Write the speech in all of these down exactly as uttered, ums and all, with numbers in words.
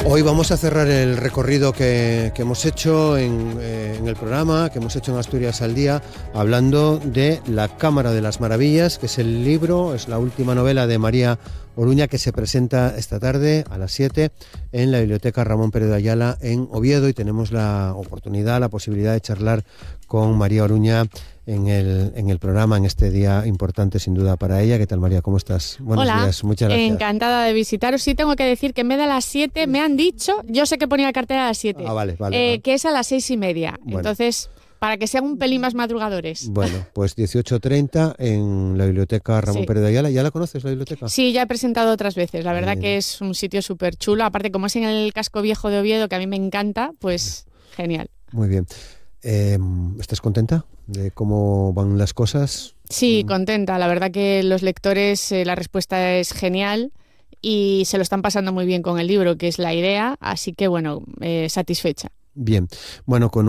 Hoy vamos a cerrar el recorrido que, que hemos hecho en, eh, en el programa, que hemos hecho en Asturias al Día, hablando de La Cámara de las Maravillas, que es el libro, es la última novela de María Oruña, que se presenta esta tarde a las siete en la Biblioteca Ramón Pérez de Ayala en Oviedo, y tenemos la oportunidad, la posibilidad de charlar con María Oruña en el, en el programa, en este día importante sin duda para ella. ¿Qué tal, María? ¿Cómo estás? Buenos Hola, días, muchas gracias. Encantada de visitaros. Sí, tengo que decir que en vez de a las siete me han dicho, yo sé que ponía la cartera a las siete, ah, vale, vale, eh, vale. que es a las seis y media. Bueno. Entonces, para que sean un pelín más madrugadores. Bueno, pues dieciocho treinta en la Biblioteca Ramón Sí. Pérez de Ayala. ¿Ya la conoces, la biblioteca? Sí, ya he presentado otras veces. La verdad Bien. que es un sitio súper chulo. Aparte, como es en el casco viejo de Oviedo, que a mí me encanta, pues genial. Muy bien. Eh, ¿Estás contenta de cómo van las cosas? Sí, Mm. contenta. La verdad que los lectores, eh, la respuesta es genial y se lo están pasando muy bien con el libro, que es la idea. Así que, bueno, eh, satisfecha. Bien. Bueno, con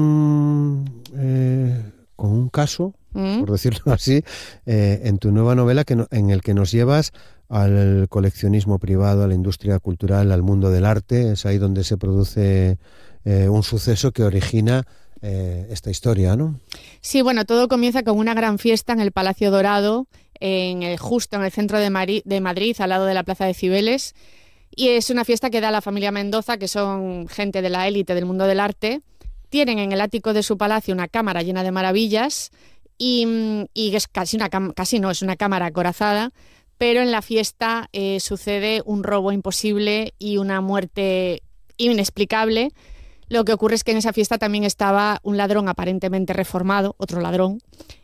un, eh, con un caso, ¿Mm? por decirlo así, eh, en tu nueva novela que no, en el que nos llevas al coleccionismo privado, a la industria cultural, al mundo del arte. Es ahí donde se produce eh, un suceso que origina eh, esta historia, ¿no? Sí, bueno, todo comienza con una gran fiesta en el Palacio Dorado, en el, justo en el centro de, Mari- de Madrid, al lado de la Plaza de Cibeles. Y es una fiesta que da la familia Mendoza, que son gente de la élite del mundo del arte. Tienen en el ático de su palacio una cámara llena de maravillas y, y es casi una cam- casi no, es una cámara acorazada, pero en la fiesta eh, sucede un robo imposible y una muerte inexplicable. Lo que ocurre es que en esa fiesta también estaba un ladrón aparentemente reformado, otro ladrón,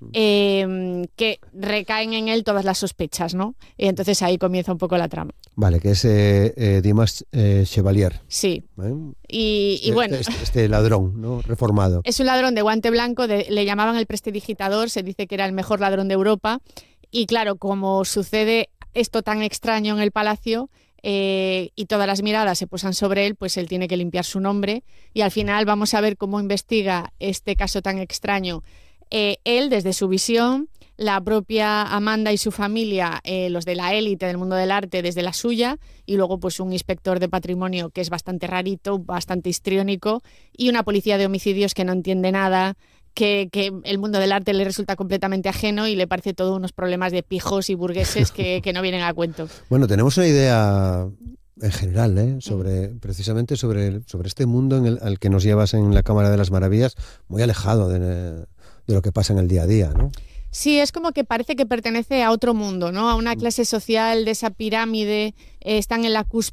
eh, que recaen en él todas las sospechas, ¿no? Y entonces ahí comienza un poco la trama. Vale, que es eh, eh, Dimas eh, Chevalier. Sí. ¿eh? Y, y Este- bueno, Este, este ladrón, ¿no? Reformado. es un ladrón de guante blanco, de- le llamaban el prestidigitador, se dice que era el mejor ladrón de Europa. Y claro, como sucede esto tan extraño en el palacio, eh, y todas las miradas se posan sobre él, pues él tiene que limpiar su nombre. Y al final vamos a ver cómo investiga este caso tan extraño eh, él desde su visión, la propia Amanda y su familia, eh, los de la élite del mundo del arte, desde la suya, y luego pues un inspector de patrimonio que es bastante rarito, bastante histriónico, y una policía de homicidios que no entiende nada, que, que el mundo del arte le resulta completamente ajeno y le parece todo unos problemas de pijos y burgueses que, que no vienen a cuento. Bueno, tenemos una idea en general, ¿eh? sobre precisamente sobre, sobre este mundo en el, al que nos llevas en la Cámara de las Maravillas, muy alejado de, de lo que pasa en el día a día, ¿no? Sí, es como que parece que pertenece a otro mundo, ¿no? A una clase social de esa pirámide, eh, están en la cúspide